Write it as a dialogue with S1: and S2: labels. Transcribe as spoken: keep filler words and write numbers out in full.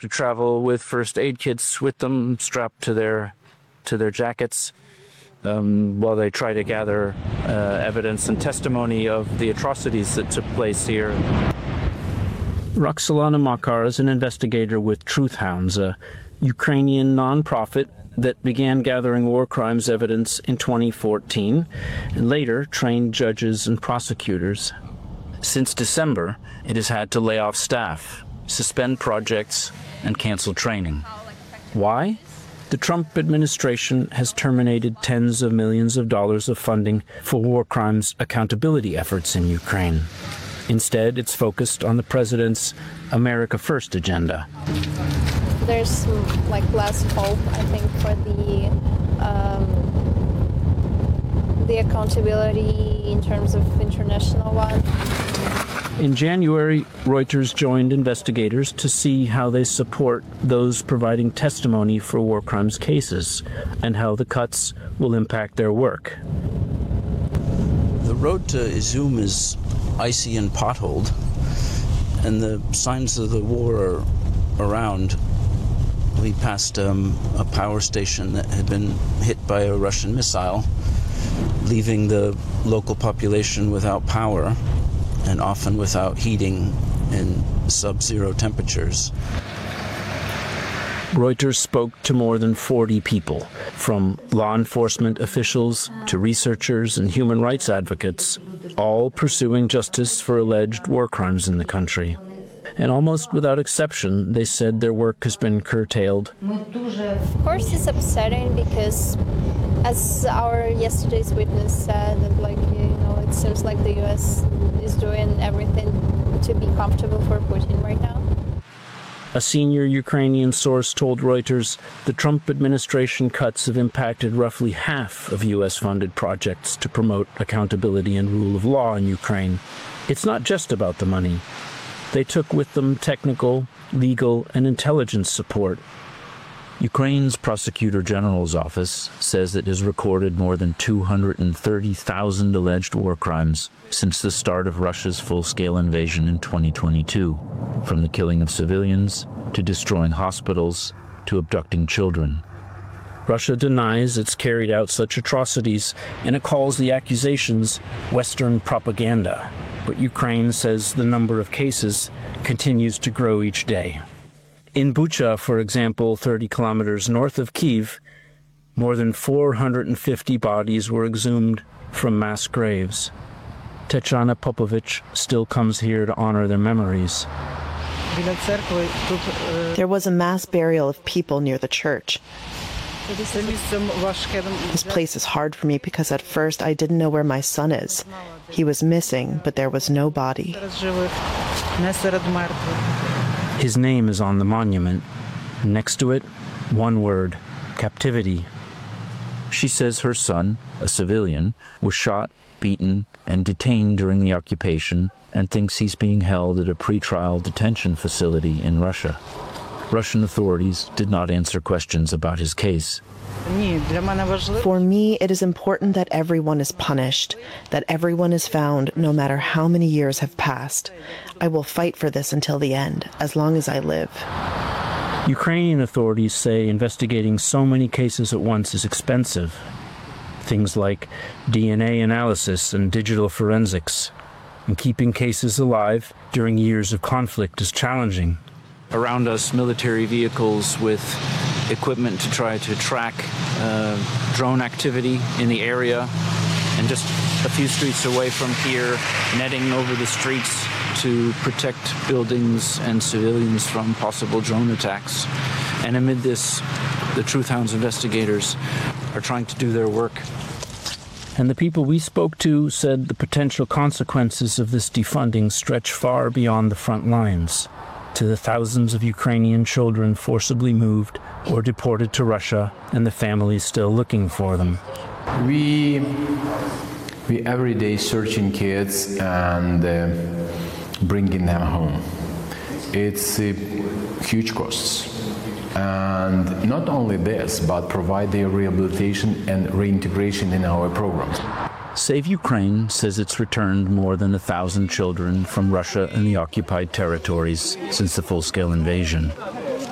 S1: to travel with first aid kits with them strapped to their to their jackets um, while they try to gather uh, evidence and testimony of the atrocities that took place here. Roxolana Makar is an investigator with Truth Hounds, a Ukrainian nonprofit that began gathering war crimes evidence in twenty fourteen and later trained judges and prosecutors. Since December, it has had to lay off staff, suspend projects, and cancel training. Why? The Trump administration has terminated tens of millions of dollars of funding for war crimes accountability efforts in Ukraine. Instead, it's focused on the president's America First agenda.
S2: There's like less hope, I think, for the um, the accountability in terms of international one.
S1: In January, Reuters joined investigators to see how they support those providing testimony for war crimes cases and how the cuts will impact their work.
S3: The road to Izum is icy and potholed, and the signs of the war are around. We passed um, a power station that had been hit by a Russian missile, leaving the local population without power and often without heating in sub-zero temperatures.
S1: Reuters spoke to more than forty people, from law enforcement officials to researchers and human rights advocates, all pursuing justice for alleged war crimes in the country. And almost without exception, they said their work has been curtailed.
S2: Of course, it's upsetting because, as our yesterday's witness said, that like you know, it seems like the U S is doing everything to be comfortable for Putin right now.
S1: A senior Ukrainian source told Reuters the Trump administration cuts have impacted roughly half of U S-funded projects to promote accountability and rule of law in Ukraine. It's not just about the money. They took with them technical, legal, and intelligence support.
S4: Ukraine's Prosecutor General's office says it has recorded more than two hundred thirty thousand alleged war crimes since the start of Russia's full-scale invasion in twenty twenty-two, from the killing of civilians to destroying hospitals to abducting children.
S1: Russia denies it's carried out such atrocities, and it calls the accusations Western propaganda. But Ukraine says the number of cases continues to grow each day. In Bucha, for example, thirty kilometers north of Kyiv, more than four hundred fifty bodies were exhumed from mass graves. Tetiana Popovich still comes here to honor their memories.
S5: There was a mass burial of people near the church. This place is hard for me because at first I didn't know where my son is. He was missing, but there was no body.
S1: His name is on the monument. Next to it, one word: captivity.
S4: She says her son, a civilian, was shot, beaten, and detained during the occupation and thinks he's being held at a pretrial detention facility in Russia. Russian authorities did not answer questions about his case.
S5: For me, it is important that everyone is punished, that everyone is found, no matter how many years have passed. I will fight for this until the end, as long as I live.
S1: Ukrainian authorities say investigating so many cases at once is expensive. Things like D N A analysis and digital forensics. And keeping cases alive during years of conflict is challenging. Around us, military vehicles with equipment to try to track uh, drone activity in the area, and just a few streets away from here, netting over the streets to protect buildings and civilians from possible drone attacks. And amid this, the Truth Hounds investigators are trying to do their work. And the people we spoke to said the potential consequences of this defunding stretch far beyond the front lines, to the thousands of Ukrainian children forcibly moved or deported to Russia and the families still looking for them.
S6: We, we every day searching kids and uh, bringing them home. It's uh, huge costs. And not only this, but provide their rehabilitation and reintegration in our programs.
S4: Save Ukraine says it's returned more than a thousand children from Russia and the occupied territories since the full-scale invasion.